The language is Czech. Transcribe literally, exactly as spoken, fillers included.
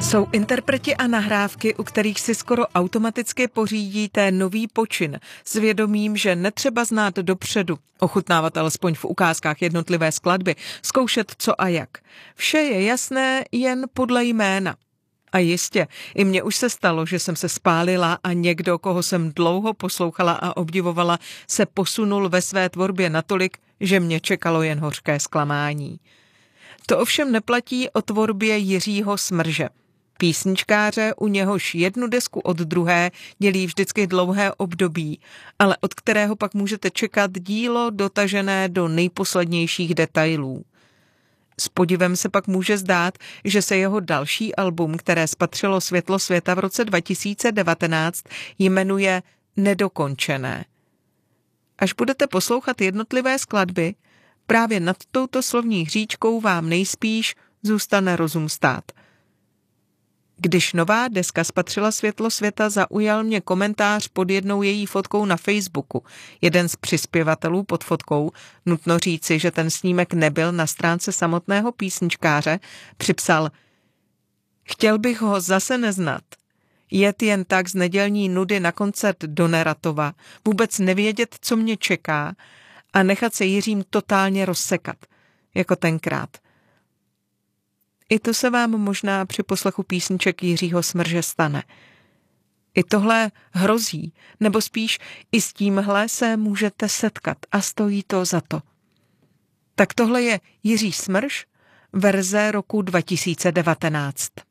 Jsou interpreti a nahrávky, u kterých si skoro automaticky pořídíte nový počin s vědomím, že netřeba znát dopředu, ochutnávat alespoň v ukázkách jednotlivé skladby, zkoušet co a jak. Vše je jasné jen podle jména. A jistě, i mně už se stalo, že jsem se spálila a někdo, koho jsem dlouho poslouchala a obdivovala, se posunul ve své tvorbě natolik, že mě čekalo jen hořké zklamání. To ovšem neplatí o tvorbě Jiřího Smrže. Písničkáře, u něhož jednu desku od druhé dělí vždycky dlouhé období, ale od kterého pak můžete čekat dílo dotažené do nejposlednějších detailů. S podivem se pak může zdát, že se jeho další album, které spatřilo světlo světa v roce dva tisíce devatenáct, jmenuje Nedokončené. Až budete poslouchat jednotlivé skladby, právě nad touto slovní hříčkou vám nejspíš zůstane rozum stát. Když nová deska spatřila světlo světa, zaujal mě komentář pod jednou její fotkou na Facebooku. Jeden z přispěvatelů pod fotkou, nutno říci, že ten snímek nebyl na stránce samotného písničkáře, připsal: Chtěl bych ho zase neznat. Jet jen tak z nedělní nudy na koncert do Neratova, vůbec nevědět, co mě čeká a nechat se Jiřím totálně rozsekat, jako tenkrát. I to se vám možná při poslechu písniček Jiřího Smrže stane. I tohle hrozí, nebo spíš i s tímhle se můžete setkat a stojí to za to. Tak tohle je Jiří Smrž, verze roku dva tisíce devatenáct.